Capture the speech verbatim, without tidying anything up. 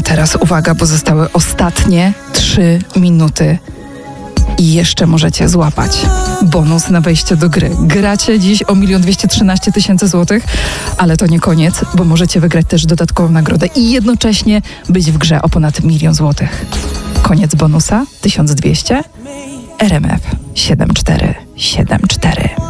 teraz uwaga, bo zostały ostatnie trzy minuty i jeszcze możecie złapać bonus na wejście do gry. Gracie dziś o milion dwieście trzynaście tysięcy złotych, ale to nie koniec, bo możecie wygrać też dodatkową nagrodę i jednocześnie być w grze o ponad milion złotych. Koniec bonusa tysiąc dwieście, R M F siedem cztery siedem cztery.